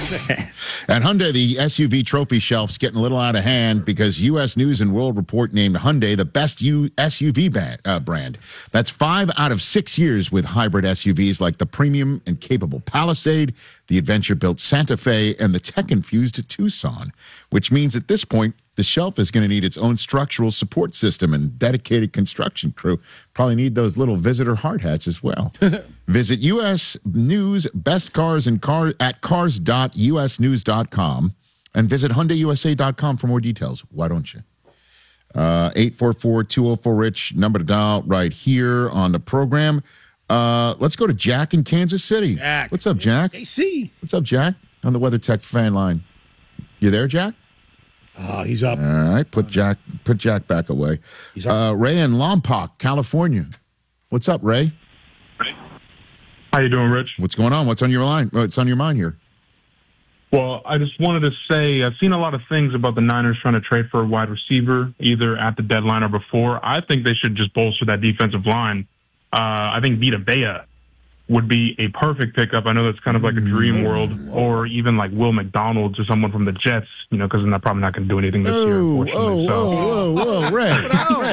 At Hyundai, the SUV trophy shelf's getting a little out of hand because U.S. News and World Report named Hyundai the best SUV brand. That's 5 out of 6 years with hybrid SUVs like the premium and capable Palisade, the adventure-built Santa Fe, and the tech-infused Tucson, which means at this point, the shelf is going to need its own structural support system and dedicated construction crew. Probably need those little visitor hard hats as well. Visit U.S. News Best Cars and at cars.usnews.com and visit HyundaiUSA.com for more details. Why don't you? 844-204-RICH, number to dial right here on the program. Let's go to Jack in Kansas City. Jack. What's up, Jack? AC. What's up, Jack? On the WeatherTech fan line. You there, Jack? He's up. All right, put Jack back away. He's up. Ray in Lompoc, California. What's up, Ray? How you doing, Rich? What's going on? What's on your line? What's on your mind here? Well, I just wanted to say I've seen a lot of things about the Niners trying to trade for a wide receiver, either at the deadline or before. I think they should just bolster that defensive line. I think Vita Bea would be a perfect pickup. I know that's kind of like a dream world, or even like Will McDonald or someone from the Jets, because they're probably not going to do anything this year, unfortunately. Whoa, Ray.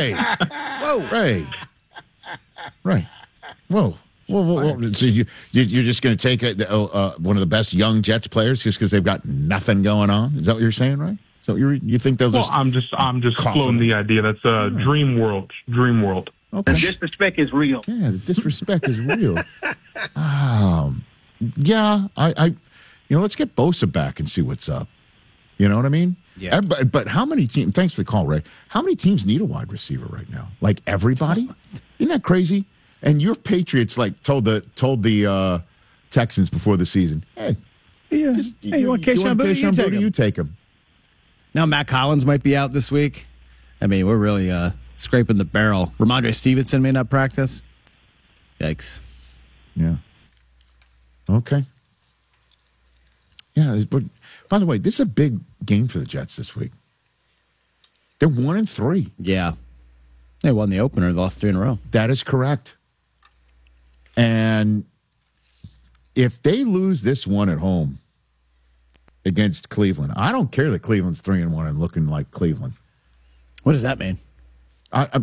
Whoa. So you're just going to take one of the best young Jets players just because they've got nothing going on? Is that what you're saying, right? So you think they'll just? Well, I'm just floating the idea. That's a dream world. Okay. The disrespect is real. Yeah, the disrespect is real. Yeah, let's get Bosa back and see what's up. You know what I mean? Yeah. But how many teams? Thanks for the call, Ray. How many teams need a wide receiver right now? Like everybody? Isn't that crazy? And your Patriots told the Texans before the season, hey, you want Kayshon Boutte? You take him. Now Matt Collins might be out this week. I mean, we're really scraping the barrel. Ramondre Stevenson may not practice. Yikes. Yeah. Okay. Yeah, but by the way, this is a big game for the Jets this week. They're 1-3. Yeah. They won the opener, lost 3 in a row. That is correct. And if they lose this one at home against Cleveland, I don't care that Cleveland's 3-1 and looking like Cleveland. What does that mean?